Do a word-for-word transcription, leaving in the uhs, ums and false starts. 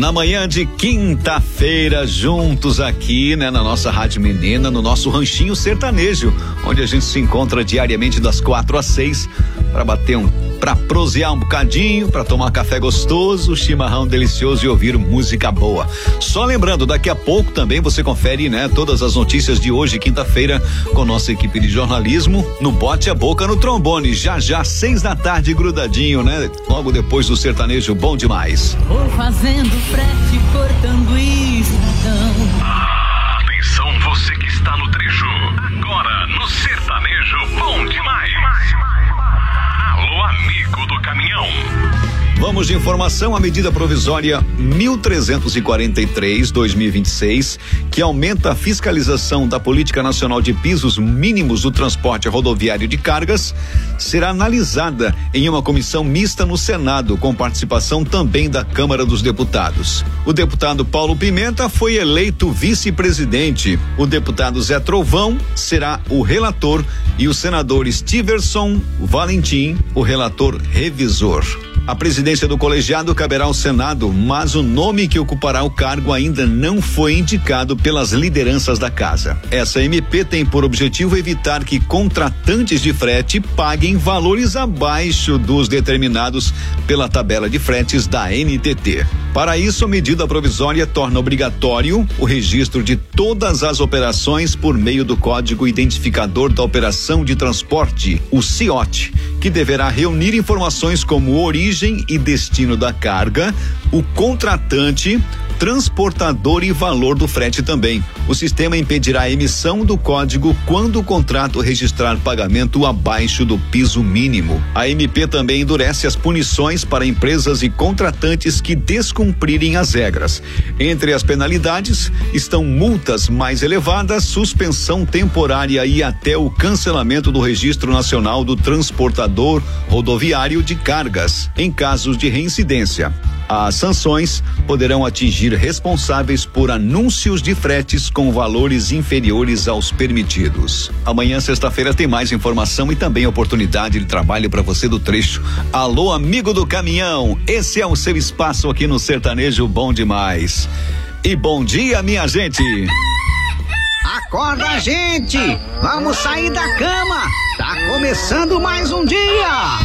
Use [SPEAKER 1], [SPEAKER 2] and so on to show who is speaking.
[SPEAKER 1] Na manhã de quinta-feira, juntos aqui, né, na nossa Rádio Menina, no nosso Ranchinho Sertanejo, onde a gente se encontra diariamente das quatro às seis para bater um, para prosear um bocadinho, para tomar café gostoso, chimarrão delicioso e ouvir música boa. Só lembrando, daqui a pouco também você confere, né, todas as notícias de hoje, quinta-feira, com nossa equipe de jornalismo no Bote a Boca no Trombone, já já seis da tarde, grudadinho, né? Logo depois do sertanejo bom demais.
[SPEAKER 2] Vou fazendo frete, cortando estradão.
[SPEAKER 3] Atenção, você que está no trecho, agora no sertanejo bom demais. Alô, amigo do caminhão.
[SPEAKER 1] Vamos de informação. A medida provisória mil trezentos e quarenta e três barra dois mil e vinte e seis, que aumenta a fiscalização da Política Nacional de Pisos Mínimos do Transporte Rodoviário de Cargas, será analisada em uma comissão mista no Senado, com participação também da Câmara dos Deputados. O deputado Paulo Pimenta foi eleito vice-presidente. O deputado Zé Trovão será o relator e o senador Stiverson Valentim, o relator revisor. A presidência do colegiado caberá ao Senado, mas o nome que ocupará o cargo ainda não foi indicado pelas lideranças da casa. Essa M P tem por objetivo evitar que contratantes de frete paguem valores abaixo dos determinados pela tabela de fretes da N T T. Para isso, a medida provisória torna obrigatório o registro de todas as operações por meio do Código Identificador da Operação de Transporte, o C I O T, que deverá reunir informações como origem e destino da carga, o contratante, transportador e valor do frete também. O sistema impedirá a emissão do código quando o contrato registrar pagamento abaixo do piso mínimo. A M P também endurece as punições para empresas e contratantes que descumprirem as regras. Entre as penalidades estão multas mais elevadas, suspensão temporária e até o cancelamento do Registro Nacional do Transportador Rodoviário de Cargas, em casos de reincidência. As sanções poderão atingir responsáveis por anúncios de fretes com valores inferiores aos permitidos. Amanhã, sexta-feira, tem mais informação e também oportunidade de trabalho para você do trecho. Alô, amigo do caminhão, esse é o seu espaço aqui no Sertanejo Bom Demais. E bom dia, minha gente.
[SPEAKER 4] Acorda, gente! Vamos sair da cama! Tá começando mais um dia!